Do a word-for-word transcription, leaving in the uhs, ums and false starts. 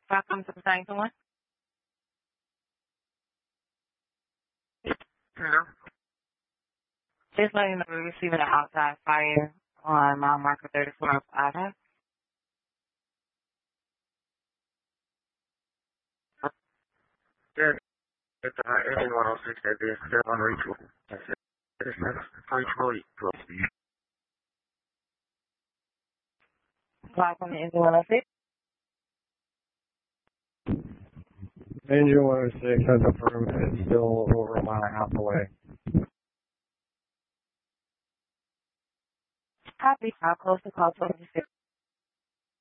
Welcome to the one. Hello? Just letting you know we're receiving an outside fire on mile marker thirty-four of Ada. Yeah, it's uh, A one oh six that is still unreachable. That's it. It's not unreachable. Close to you. Welcome to Engine one oh six. Engine one oh six has a permit. It's still over a mile and a half away. Copy. I'll close the call to twenty-six.